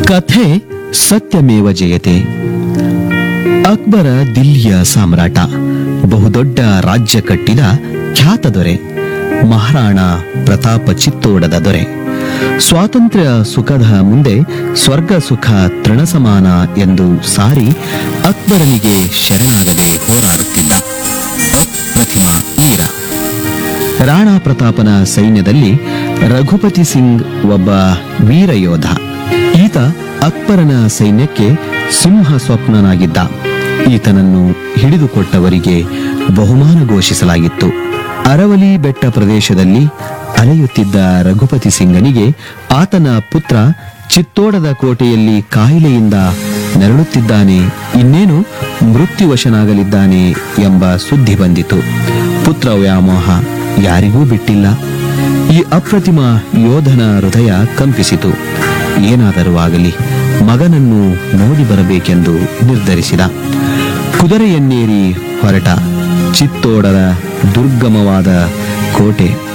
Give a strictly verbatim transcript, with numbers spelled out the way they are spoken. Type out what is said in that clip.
ಕಥೆ ಸತ್ಯಮೇವ ಜಯತೆ. ಅಕ್ಬರ ದಿಲ್ಲಿಯ ಸಾಮ್ರಾಟ, ಬಹುದೊಡ್ಡ ರಾಜ್ಯ ಕಟ್ಟಿದ ಖ್ಯಾತ ದೊರೆ, ಮಹಾರಾಣ ಪ್ರತಾಪ ಚಿತ್ತೋಡದ ದೊರೆ. ಸ್ವಾತಂತ್ರ್ಯ ಸುಖದ ಮುಂದೆ ಸ್ವರ್ಗ ಸುಖ ತೃಣಸಮಾನ ಎಂದು ಸಾರಿ ಅಕ್ಬರನಿಗೆ ಶರಣಾಗದೆ ಹೋರಾಡುತ್ತಿದ್ದ ಅಪ್ರತಿಮ ವೀರ. ರಾಣಾ ಪ್ರತಾಪನ ಸೈನ್ಯದಲ್ಲಿ ರಘುಪತಿ ಸಿಂಗ್ ಒಬ್ಬ ವೀರ ಯೋಧ. ಈತ ಅಕ್ಬರನ ಸೈನ್ಯಕ್ಕೆ ಸಿಂಹ ಸ್ವಪ್ನನಾಗಿದ್ದ. ಈತನನ್ನು ಹಿಡಿದುಕೊಟ್ಟವರಿಗೆ ಬಹುಮಾನ ಘೋಷಿಸಲಾಗಿತ್ತು. ಅರವಲಿ ಬೆಟ್ಟ ಪ್ರದೇಶದಲ್ಲಿ ಅಲೆಯುತ್ತಿದ್ದ ರಘುಪತಿ ಸಿಂಗನಿಗೆ ಆತನ ಪುತ್ರ ಚಿತ್ತೋಡದ ಕೋಟೆಯಲ್ಲಿ ಕಾಯಿಲೆಯಿಂದ ನರಳುತ್ತಿದ್ದಾನೆ, ಇನ್ನೇನು ಮೃತ್ಯುವಶನಾಗಲಿದ್ದಾನೆ ಎಂಬ ಸುದ್ದಿ ಬಂದಿತು. ಪುತ್ರ ವ್ಯಾಮೋಹ ಯಾರಿಗೂ ಬಿಟ್ಟಿಲ್ಲ. ಈ ಅಪ್ರತಿಮ ಯೋಧನ ಹೃದಯ ಕಂಪಿಸಿತು. ಏನಾದರೂ ಆಗಲಿ, ಮಗನನ್ನು ನೋಡಿ ಬರಬೇಕೆಂದು ನಿರ್ಧರಿಸಿದ. ಕುದುರೆಯನ್ನೇರಿ ಹೊರಟ. ಚಿತ್ತೋಡರ ದುರ್ಗಮವಾದ ಕೋಟೆ